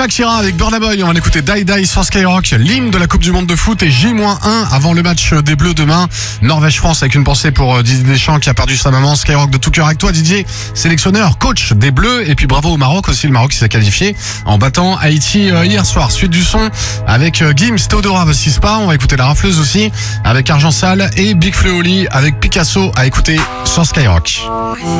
Shakira avec Burna Boy, on va l'écouter Die Die sur Skyrock, l'hymne de la Coupe du Monde de foot et J-1 avant le match des Bleus demain. Norvège-France avec une pensée pour Didier Deschamps qui a perdu sa maman. Skyrock de tout cœur avec toi Didier, sélectionneur, coach des Bleus, et puis bravo au Maroc aussi, le Maroc qui s'est qualifié en battant Haïti hier soir. Suite du son avec Gims, Théodora Vassispa, on va écouter La Rafleuse aussi avec Argent Sale et Big Flo Oli avec Picasso à écouter sur Skyrock.